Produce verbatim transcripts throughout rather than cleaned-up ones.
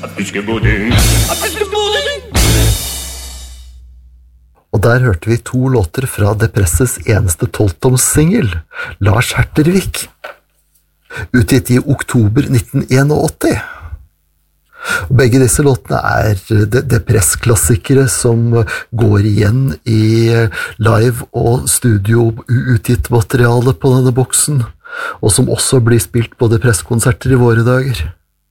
Og der hørte vi to låter fra Depresses eneste tolvtoms-singel, Lars Hertervik, utgitt i oktober nitten åttién. Begge disse låtene er Depress-klassikere som går igjen i live- og studio-utgitt materiale på denne boksen, og som også blir spilt på Depress-konserter i våre dager.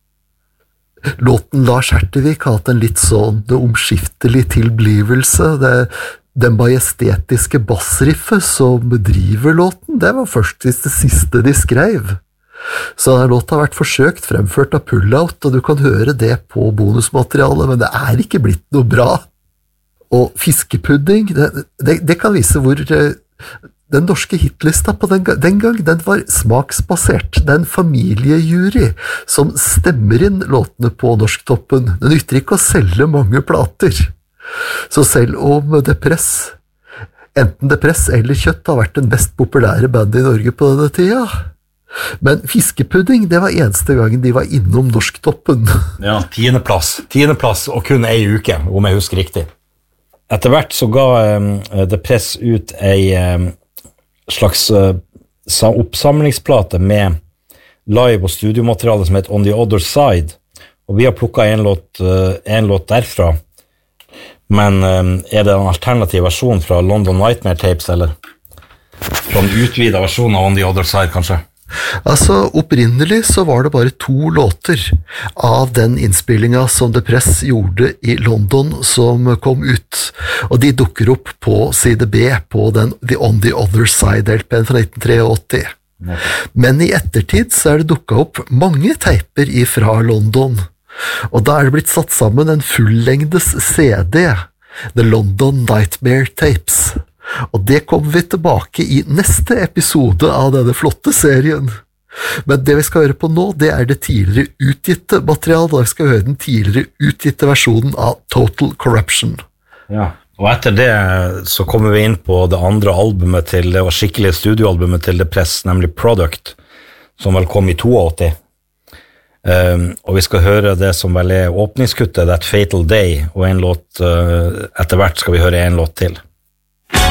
Låten Lars Hertervik har hatt en litt sånn omskiftelig tilblivelse. Det, det majestetiske bassriffet som driver låten, det var først det siste de skrev. Så denne låten har vært forsøkt fremført av Pullout, og du kan høre det på bonusmaterialet, men det er ikke blitt noe bra. Og Fiskepudding, det, det, det kan vise hvor den norske hitlista på den, den gang, den var smaksbasert. Det er en familiejury som stemmer inn låtene på Norsktoppen. Den nytter ikke å selge mange plater. Så selv om Depress, enten Depress eller Kjøtt, har vært den mest populære bandet i Norge på denne tida, men Fiskepudding, det var eneste gangen de var innom Norsktoppen. Ja, tiendeplass. Tiendeplass, og kun ei uke, om jeg husker riktig. Etter hvert så ga um, Depress ut ei um, slags uh, oppsamlingsplate med live- og studiomateriale som heter On the Other Side, og vi har plukket en låt, uh, en låt derfra. Men um, er det en alternativ versjon fra London Nightmare Tapes, eller? Fra en utvidet versjon av On the Other Side, kanskje? Altså, opprinnelig så var det bare to låter av den innspillingen som Depress gjorde i London som kom ut, og de dukker opp på side B på den The On The Other Side-L P-en fra nitten åttitre. Okay. Men i ettertid så er det dukket opp mange teiper ifra London, og da er det blitt satt sammen en fullengdes C D, The London Nightmare Tapes. Og det kommer vi tilbake i neste episode av denne flotte serien. Men det vi skal høre på nå, det er det tidligere utgitte materialet, og vi skal høre den tidligere utgitte versjonen av Total Corruption. Ja, og etter det så kommer vi inn på det andre albumet til, det var skikkelige studioalbumet til Depress, nemlig Product, som vel kom i åttito. Um, og vi skal høre det som vel er åpningskuttet, That Fatal Day, og en låt, uh, etter hvert skal vi høre en låt til.